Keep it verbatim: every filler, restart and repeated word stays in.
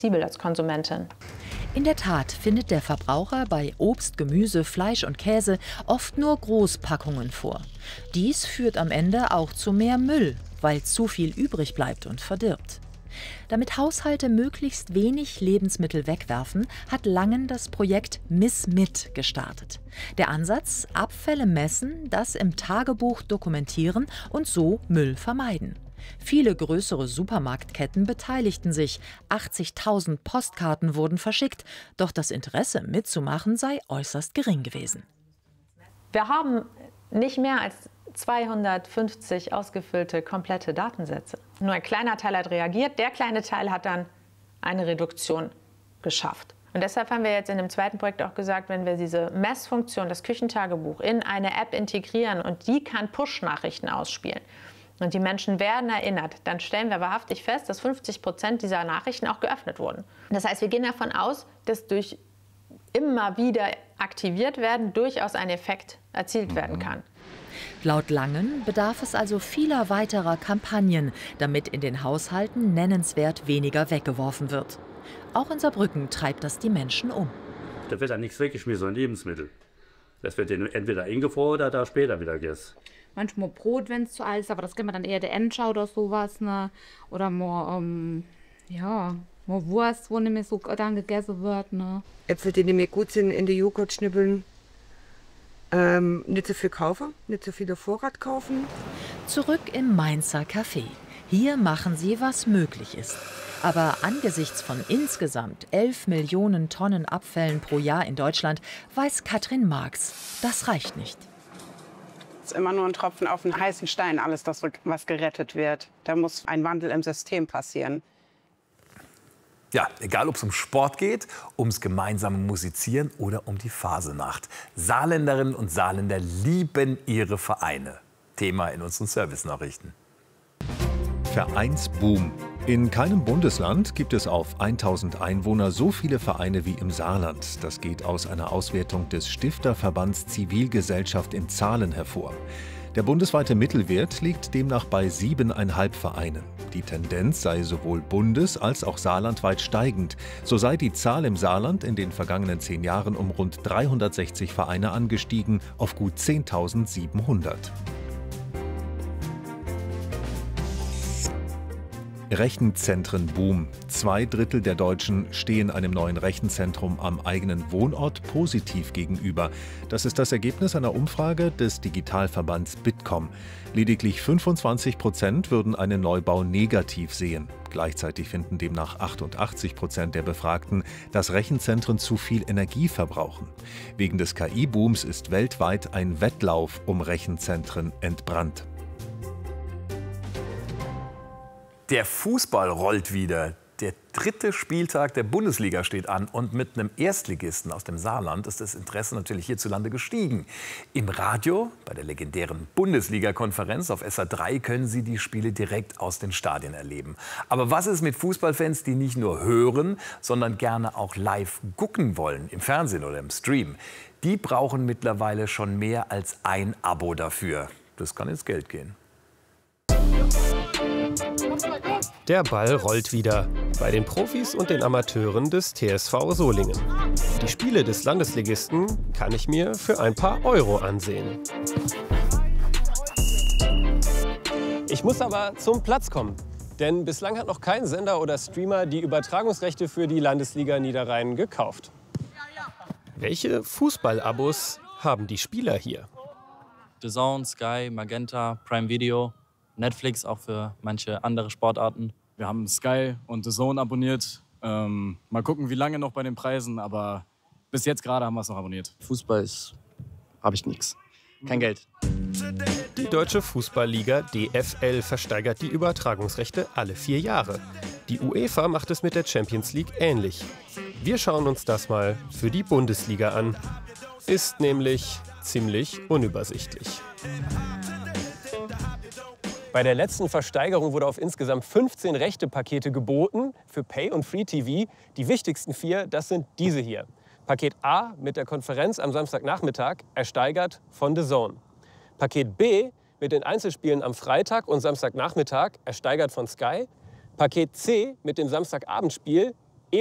als Konsumentin. In der Tat findet der Verbraucher bei Obst, Gemüse, Fleisch und Käse oft nur Großpackungen vor. Dies führt am Ende auch zu mehr Müll, weil zu viel übrig bleibt und verdirbt. Damit Haushalte möglichst wenig Lebensmittel wegwerfen, hat Langen das Projekt Miss Mit gestartet. Der Ansatz: Abfälle messen, das im Tagebuch dokumentieren und so Müll vermeiden. Viele größere Supermarktketten beteiligten sich. achtzigtausend Postkarten wurden verschickt. Doch das Interesse mitzumachen sei äußerst gering gewesen. Wir haben nicht mehr als zweihundertfünfzig ausgefüllte komplette Datensätze. Nur ein kleiner Teil hat reagiert. Der kleine Teil hat dann eine Reduktion geschafft. Und deshalb haben wir jetzt in dem zweiten Projekt auch gesagt, wenn wir diese Messfunktion, das Küchentagebuch, in eine App integrieren und die kann Push-Nachrichten ausspielen, und die Menschen werden erinnert, dann stellen wir wahrhaftig fest, dass fünfzig Prozent dieser Nachrichten auch geöffnet wurden. Das heißt, wir gehen davon aus, dass durch immer wieder aktiviert werden durchaus ein Effekt erzielt werden kann. Laut Langen bedarf es also vieler weiterer Kampagnen, damit in den Haushalten nennenswert weniger weggeworfen wird. Auch in Saarbrücken treibt das die Menschen um. Da wird dann nichts weggeschmissen, sondern Lebensmittel. Das wird entweder eingefroren oder da später wieder gegessen. Manchmal Brot, wenn es zu alt ist, aber das kann man dann eher der Entschau oder sowas, ne? Oder mal, ähm, ja, mal Wurst, wo nicht mehr so dann gegessen wird, ne? Äpfel, die nicht mehr gut sind, in die Joghurt schnippeln. Ähm, nicht so viel kaufen, nicht so viel Vorrat kaufen. Zurück im Mainzer Café. Hier machen sie, was möglich ist. Aber angesichts von insgesamt elf Millionen Tonnen Abfällen pro Jahr in Deutschland weiß Katrin Marx, das reicht nicht. Es ist immer nur ein Tropfen auf den heißen Stein, alles das, was gerettet wird. Da muss ein Wandel im System passieren. Ja, egal ob es um Sport geht, ums gemeinsame Musizieren oder um die Fasenacht. Saarländerinnen und Saarländer lieben ihre Vereine. Thema in unseren Servicenachrichten. Vereinsboom. In keinem Bundesland gibt es auf tausend Einwohner so viele Vereine wie im Saarland. Das geht aus einer Auswertung des Stifterverbands Zivilgesellschaft in Zahlen hervor. Der bundesweite Mittelwert liegt demnach bei siebeneinhalb Vereinen. Die Tendenz sei sowohl bundes- als auch saarlandweit steigend. So sei die Zahl im Saarland in den vergangenen zehn Jahren um rund dreihundertsechzig Vereine angestiegen auf gut zehntausendsiebenhundert. Rechenzentren-Boom. Zwei Drittel der Deutschen stehen einem neuen Rechenzentrum am eigenen Wohnort positiv gegenüber. Das ist das Ergebnis einer Umfrage des Digitalverbands Bitkom. Lediglich fünfundzwanzig Prozent würden einen Neubau negativ sehen. Gleichzeitig finden demnach achtundachtzig Prozent der Befragten, dass Rechenzentren zu viel Energie verbrauchen. Wegen des K I-Booms ist weltweit ein Wettlauf um Rechenzentren entbrannt. Der Fußball rollt wieder. Der dritte Spieltag der Bundesliga steht an und mit einem Erstligisten aus dem Saarland ist das Interesse natürlich hierzulande gestiegen. Im Radio, bei der legendären Bundesliga-Konferenz auf S A drei, können Sie die Spiele direkt aus den Stadien erleben. Aber was ist mit Fußballfans, die nicht nur hören, sondern gerne auch live gucken wollen, im Fernsehen oder im Stream? Die brauchen mittlerweile schon mehr als ein Abo dafür. Das kann ins Geld gehen. Der Ball rollt wieder bei den Profis und den Amateuren des T S V Solingen. Die Spiele des Landesligisten kann ich mir für ein paar Euro ansehen. Ich muss aber zum Platz kommen, denn bislang hat noch kein Sender oder Streamer die Übertragungsrechte für die Landesliga Niederrhein gekauft. Welche Fußballabos haben die Spieler hier? D A Z N, Sky, Magenta, Prime Video, Netflix auch für manche andere Sportarten. Wir haben Sky und D A Z N abonniert. Ähm, mal gucken, wie lange noch bei den Preisen, aber bis jetzt gerade haben wir es noch abonniert. Fußball ist, habe ich nichts. Kein Geld. Die Deutsche Fußballliga D F L versteigert die Übertragungsrechte alle vier Jahre. Die UEFA macht es mit der Champions League ähnlich. Wir schauen uns das mal für die Bundesliga an. Ist nämlich ziemlich unübersichtlich. Bei der letzten Versteigerung wurde auf insgesamt fünfzehn Rechtepakete geboten für Pay- und Free-T V. Die wichtigsten vier, das sind diese hier. Paket A mit der Konferenz am Samstagnachmittag, ersteigert von D A Z N. Paket B mit den Einzelspielen am Freitag und Samstagnachmittag, ersteigert von Sky. Paket C mit dem Samstagabendspiel,